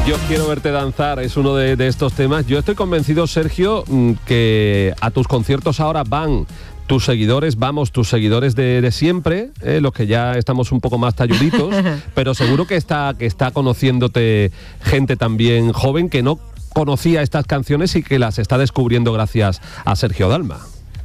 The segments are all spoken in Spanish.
Yo quiero verte danzar, es uno de estos temas. Yo estoy convencido, Sergio, que a tus conciertos ahora van tus seguidores, tus seguidores de siempre, los que ya estamos un poco más talluditos, pero seguro que está conociéndote gente también joven que no conocía estas canciones y que las está descubriendo gracias a Sergio Dalma.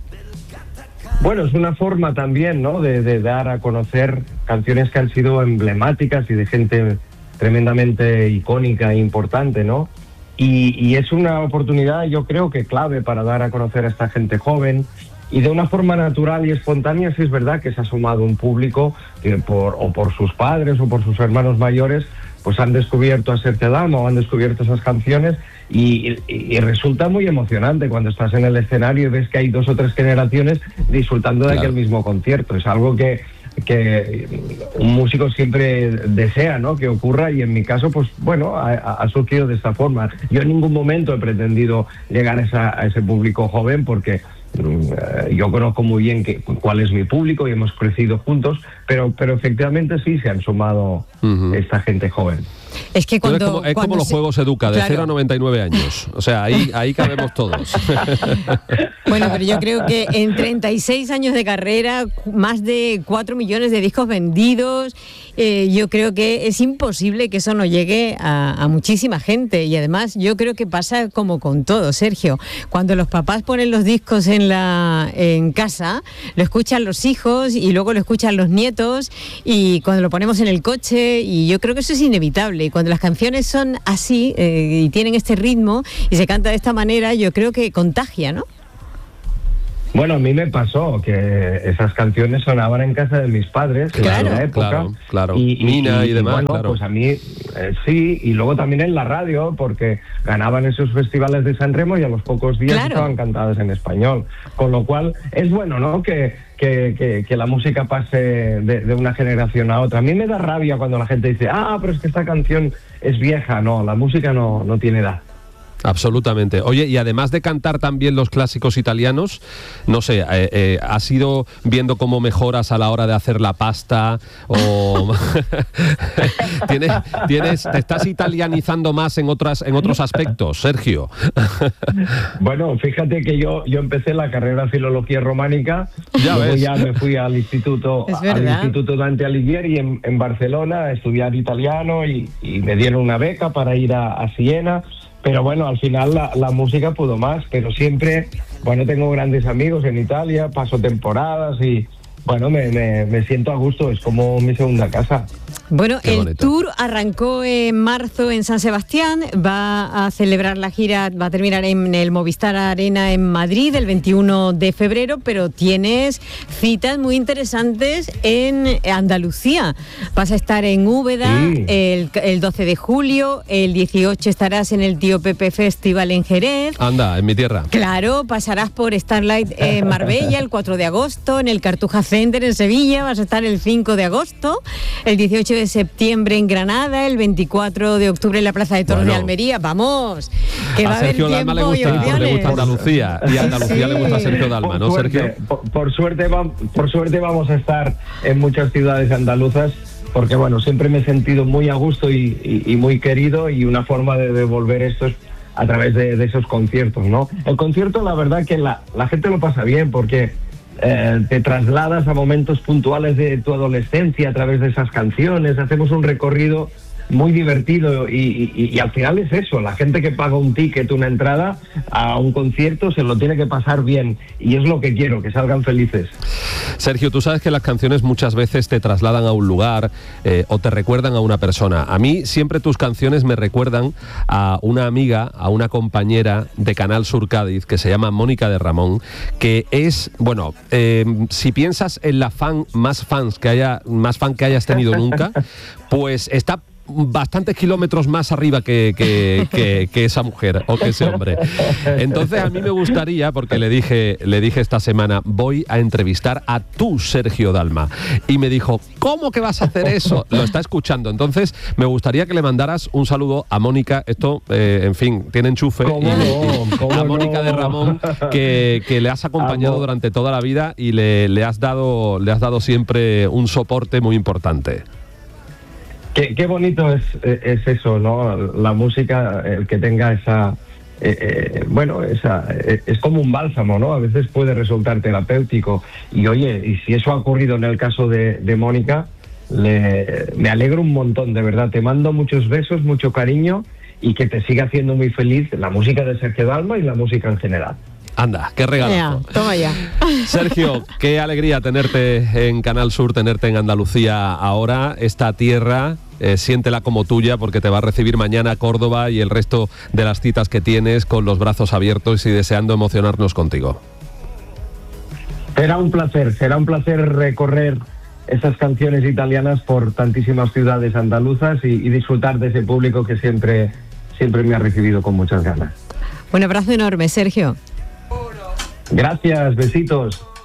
Bueno, es una forma también, ¿no?, de dar a conocer canciones que han sido emblemáticas y de gente tremendamente icónica e importante, ¿no? Y es una oportunidad, yo creo que clave para dar a conocer a esta gente joven, y de una forma natural y espontánea. Sí es verdad que se ha sumado un público que por sus padres o por sus hermanos mayores pues han descubierto a Sergio Dalma o han descubierto esas canciones, y resulta muy emocionante cuando estás en el escenario y ves que hay 2 o 3 generaciones disfrutando de aquel mismo concierto. Es algo que un músico siempre desea, ¿no?, que ocurra, y en mi caso, pues bueno, ha surgido de esta forma. Yo en ningún momento he pretendido llegar a ese público joven, porque yo conozco muy bien cuál es mi público y hemos crecido juntos, pero efectivamente sí se han sumado esta gente joven. Es que cuando como los juegos Educa, de 0 a 99 años. O sea, ahí cabemos todos. Bueno, pero yo creo que en 36 años de carrera, más de 4 millones de discos vendidos, yo creo que es imposible que eso no llegue a muchísima gente. Y además yo creo que pasa como con todo, Sergio. Cuando los papás ponen los discos en casa, lo escuchan los hijos y luego lo escuchan los nietos, y cuando lo ponemos en el coche, y yo creo que eso es inevitable. Y cuando las canciones son así y tienen este ritmo y se canta de esta manera, yo creo que contagia, ¿no? Bueno, a mí me pasó que esas canciones sonaban en casa de mis padres en la época. Claro. Mina y demás, bueno, claro. Pues a mí sí, y luego también en la radio, porque ganaban esos festivales de San Remo y a los pocos días estaban cantadas en español. Con lo cual es bueno, ¿no?, que la música pase de una generación a otra. A mí me da rabia cuando la gente dice, pero es que esta canción es vieja. No, la música no tiene edad. Absolutamente. Oye, y además de cantar también los clásicos italianos, no sé, ¿has ido viendo cómo mejoras a la hora de hacer la pasta? O ¿te estás italianizando más en otros aspectos, Sergio? Bueno, fíjate que yo empecé la carrera de filología románica, luego ya me fui al Instituto Dante Alighieri en Barcelona a estudiar italiano, y me dieron una beca para ir a Siena. Pero bueno, al final la música pudo más, pero siempre, bueno, tengo grandes amigos en Italia, paso temporadas y, bueno, me siento a gusto, es como mi segunda casa. Bueno, el tour arrancó en marzo en San Sebastián, va a celebrar la gira, va a terminar en el Movistar Arena en Madrid el 21 de febrero, pero tienes citas muy interesantes en Andalucía. Vas a estar en Úbeda el 12 de julio, el 18 estarás en el Tío Pepe Festival en Jerez. Anda, en mi tierra. Claro, pasarás por Starlight en Marbella el 4 de agosto, en el Cartuja Center en Sevilla vas a estar el 5 de agosto, el 18 de septiembre en Granada, el 24 de octubre en la Plaza de Toros de Almería. ¡Vamos! Que va a haber Sergio Dalma le gusta Andalucía, y a Andalucía le gusta Sergio Dalma, ¿no, Sergio? Por suerte vamos a estar en muchas ciudades andaluzas, porque bueno, siempre me he sentido muy a gusto y muy querido, y una forma de devolver esto es a través de esos conciertos, ¿no? El concierto, la verdad que la gente lo pasa bien, porque te trasladas a momentos puntuales de tu adolescencia a través de esas canciones, hacemos un recorrido muy divertido y al final es eso, la gente que paga un ticket, una entrada a un concierto se lo tiene que pasar bien, y es lo que quiero, que salgan felices. Sergio, tú sabes que las canciones muchas veces te trasladan a un lugar o te recuerdan a una persona. A mí siempre tus canciones me recuerdan a una amiga, a una compañera de Canal Sur Cádiz que se llama Mónica de Ramón, que es, bueno, si piensas en la más fan que hayas tenido nunca, pues está bastantes kilómetros más arriba que esa mujer o que ese hombre. Entonces a mí me gustaría, porque le dije esta semana, voy a entrevistar a tu Sergio Dalma, y me dijo, ¿cómo que vas a hacer eso? Lo está escuchando. Entonces me gustaría que le mandaras un saludo a Mónica. Esto, en fin, tiene enchufe. A Mónica de Ramón, que le has acompañado durante toda la vida y le has dado siempre un soporte muy importante. Qué bonito es eso, ¿no? La música, el que tenga esa... es como un bálsamo, ¿no? A veces puede resultar terapéutico. Y oye, y si eso ha ocurrido en el caso de Mónica, me alegro un montón, de verdad. Te mando muchos besos, mucho cariño y que te siga haciendo muy feliz la música de Sergio Dalma y la música en general. Anda, qué regalo. Toma ya. Sergio, qué alegría tenerte en Canal Sur, tenerte en Andalucía ahora, esta tierra. Siéntela como tuya porque te va a recibir mañana Córdoba y el resto de las citas que tienes con los brazos abiertos y deseando emocionarnos contigo. Será un placer recorrer esas canciones italianas por tantísimas ciudades andaluzas y disfrutar de ese público que siempre me ha recibido con muchas ganas. Un abrazo enorme, Sergio. Gracias, besitos.